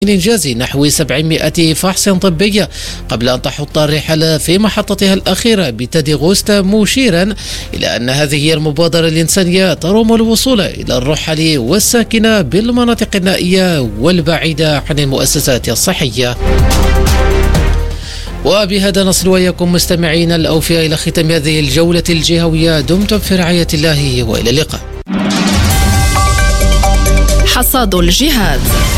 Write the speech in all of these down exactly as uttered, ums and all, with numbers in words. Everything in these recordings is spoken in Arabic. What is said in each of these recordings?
من إنجاز نحو سبعمائة فحص طبي قبل أن تحط الرحلة في محطتها الأخيرة بتادي غوستا، مشيرا إلى أن هذه هي المبادرة الإنسانية تروم الوصول إلى الرحل والساكنة بالمناطق النائية والبعيدة عن المؤسسات الصحية. وبهذا نصل وإياكم مستمعين الأوفياء إلى ختام هذه الجولة الجهوية. دمتم في رعاية الله وإلى اللقاء. حصاد الجهاد،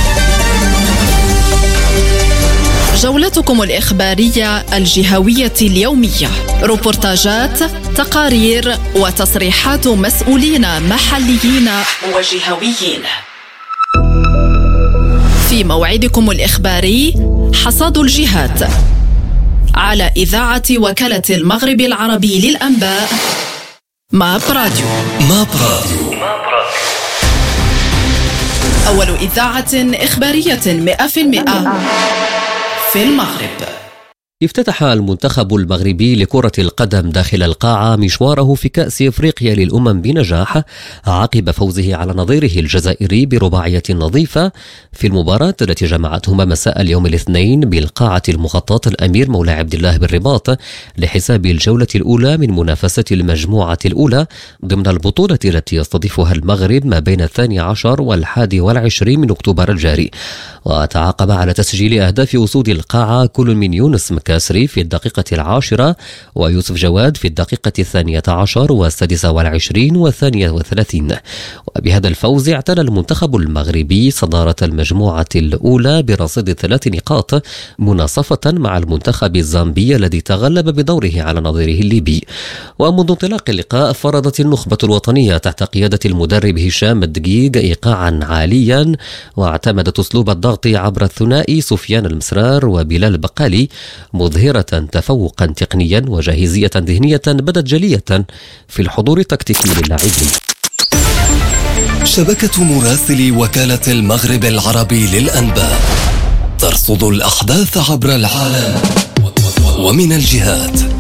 جولتكم الإخبارية الجهوية اليومية، روبورتاجات، تقارير وتصريحات مسؤولين محليين وجهويين في موعدكم الإخباري حصاد الجهاد على إذاعة وكالة المغرب العربي للأنباء ماب راديو. ماب راديو، أول إذاعة إخبارية مئة بالمئة في المغرب. افتتح المنتخب المغربي لكرة القدم داخل القاعة مشواره في كأس إفريقيا للأمم بنجاح عقب فوزه على نظيره الجزائري برباعية نظيفة في المباراة التي جمعتهما مساء اليوم الاثنين بالقاعة المخططة الأمير مولاي عبد الله بالرباط لحساب الجولة الأولى من منافسة المجموعة الأولى ضمن البطولة التي يستضيفها المغرب ما بين الثاني عشر والحادي والعشرين من أكتوبر الجاري. وتعاقب على تسجيل أهداف أسود القاعة كل من يونس مكاسري في الدقيقة العاشرة ويوسف جواد في الدقيقة الثانية عشر والسادسة والعشرين والثانية والثلاثين. وبهذا الفوز اعتلى المنتخب المغربي صدارة المجموعة الأولى برصيد ثلاث نقاط مناصفة مع المنتخب الزامبي الذي تغلب بدوره على نظيره الليبي. ومنذ انطلاق اللقاء فرضت النخبة الوطنية تحت قيادة المدرب هشام الدقيق إيقاعا عاليا، واعتمدت أسلوب الضغط عبر الثنائي سفيان المسرار وبلال بقالي، مظهرة تفوقا تقنيا وجاهزية ذهنية بدت جلية في الحضور التكتيكي للاعبين. شبكة مراسلي وكالة المغرب العربي للأنباء ترصد الأحداث عبر العالم ومن الجهات.